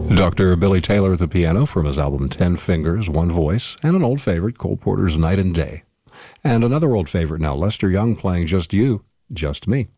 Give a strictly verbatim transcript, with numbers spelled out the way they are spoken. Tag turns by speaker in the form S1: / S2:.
S1: Doctor Billy Taylor at the piano from his album Ten Fingers, One Voice, and an old favorite, Cole Porter's Night and Day. And another old favorite now, Lester Young playing Just You, Just Me.